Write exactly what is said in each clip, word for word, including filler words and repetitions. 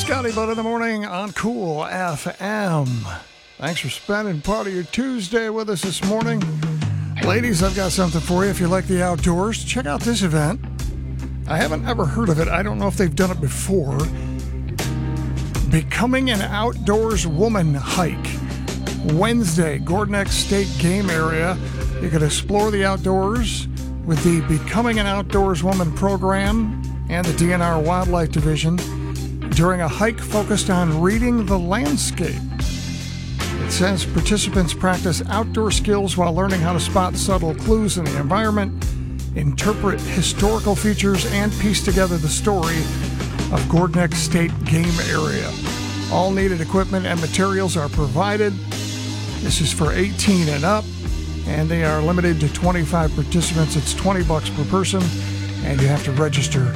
Scotty Bud in the morning on Cool F M. Thanks for spending part of your Tuesday with us this morning. Ladies, I've got something for you. If you like the outdoors, check out this event. I haven't ever heard of it. I don't know if they've done it before. Becoming an Outdoors Woman Hike. Wednesday, Gordon State Game Area. You can explore the outdoors with the Becoming an Outdoors Woman program and the D N R Wildlife Division during a hike focused on reading the landscape. It says participants practice outdoor skills while learning how to spot subtle clues in the environment, interpret historical features, and piece together the story of Gordon State Game Area. All needed equipment and materials are provided. This is for eighteen and up, and they are limited to twenty-five participants. It's twenty bucks per person, and you have to register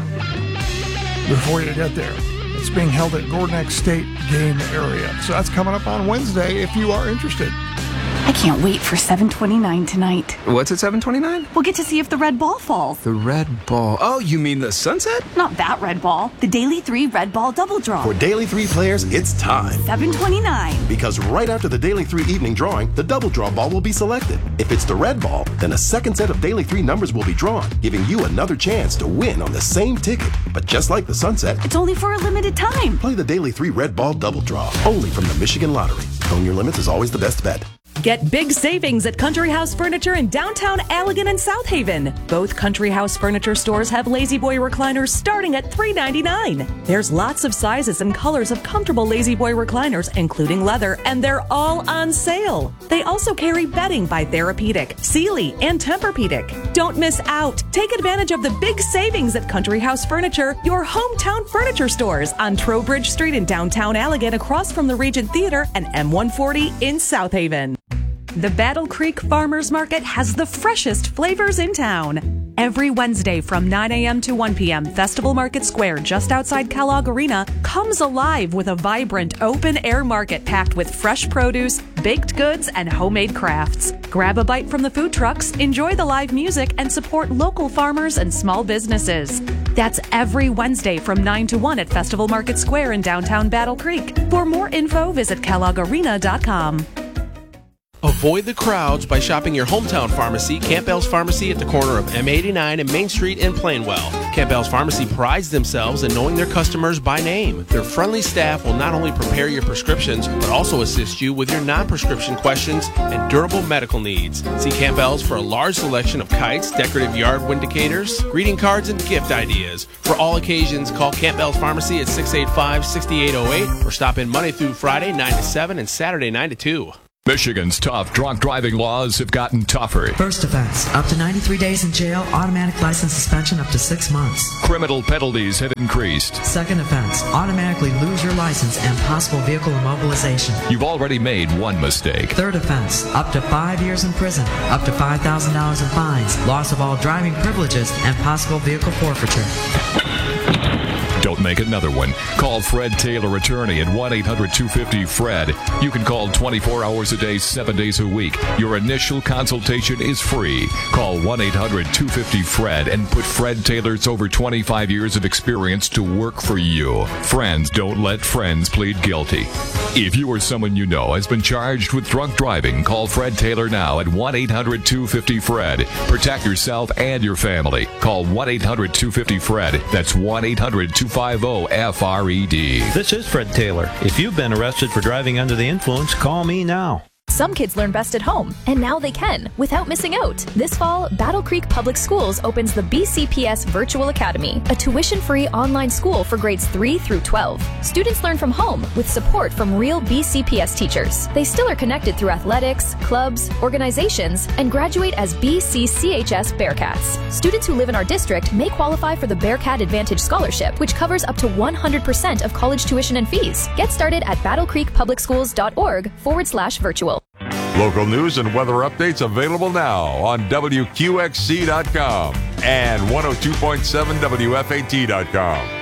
before you get there. It's being held at Gordon State Game Area. So that's coming up on Wednesday if you are interested. I can't wait for seven twenty-nine tonight. What's at seven twenty-nine? We'll get to see if the red ball falls. The red ball. Oh, you mean the sunset? Not that red ball. The Daily three Red Ball Double Draw. For Daily three players, it's time. seven twenty-nine. Because right after the Daily three evening drawing, the double draw ball will be selected. If it's the red ball, then a second set of Daily three numbers will be drawn, giving you another chance to win on the same ticket. But just like the sunset, it's only for a limited time. Play the Daily three Red Ball Double Draw, only from the Michigan Lottery. Own your limits is always the best bet. Get big savings at Country House Furniture in downtown Allegan and South Haven. Both Country House Furniture stores have Lazy Boy recliners starting at three ninety-nine. There's lots of sizes and colors of comfortable Lazy Boy recliners, including leather, and they're all on sale. They also carry bedding by Therapeutic, Sealy, and Tempur-Pedic. Don't miss out. Take advantage of the big savings at Country House Furniture, your hometown furniture stores on Trowbridge Street in downtown Allegan, across from the Regent Theater, and M one forty in South Haven. The Battle Creek Farmers Market has the freshest flavors in town. Every Wednesday from nine a.m. to one p.m., Festival Market Square, just outside Kellogg Arena, comes alive with a vibrant open-air market packed with fresh produce, baked goods, and homemade crafts. Grab a bite from the food trucks, enjoy the live music, and support local farmers and small businesses. That's every Wednesday from nine to one at Festival Market Square in downtown Battle Creek. For more info, visit kellogg arena dot com. Avoid the crowds by shopping your hometown pharmacy, Campbell's Pharmacy, at the corner of M eighty-nine and Main Street in Plainwell. Campbell's Pharmacy prides themselves in knowing their customers by name. Their friendly staff will not only prepare your prescriptions, but also assist you with your non-prescription questions and durable medical needs. See Campbell's for a large selection of kites, decorative yard windicators, greeting cards, and gift ideas. For all occasions, call Campbell's Pharmacy at six eight five, six eight zero eight or stop in Monday through Friday, nine to seven, and Saturday, nine to two. Michigan's tough drunk driving laws have gotten tougher. First offense, up to ninety-three days in jail, automatic license suspension up to six months. Criminal penalties have increased. Second offense, automatically lose your license and possible vehicle immobilization. You've already made one mistake. Third offense, up to five years in prison, up to five thousand dollars in fines, loss of all driving privileges, and possible vehicle forfeiture. Don't make another one. Call Fred Taylor Attorney at one eight hundred two five zero F R E D. You can call twenty-four hours a day, seven days a week. Your initial consultation is free. Call one eight hundred two five zero F R E D and put Fred Taylor's over twenty-five years of experience to work for you. Friends don't let friends plead guilty. If you or someone you know has been charged with drunk driving, call Fred Taylor now at one eight hundred two five zero F R E D. Protect yourself and your family. Call one eight hundred two five zero F R E D. That's one eight hundred two five zero F R E D. This is Fred Taylor. If you've been arrested for driving under the influence, call me now. Some kids learn best at home, and now they can, without missing out. This fall, Battle Creek Public Schools opens the B C P S Virtual Academy, a tuition-free online school for grades three through twelve. Students learn from home with support from real B C P S teachers. They still are connected through athletics, clubs, organizations, and graduate as B C C H S Bearcats. Students who live in our district may qualify for the Bearcat Advantage Scholarship, which covers up to one hundred percent of college tuition and fees. Get started at battlecreekpublicschools.org forward slash virtual. Local news and weather updates available now on W Q X C dot com and one oh two point seven W F A T dot com.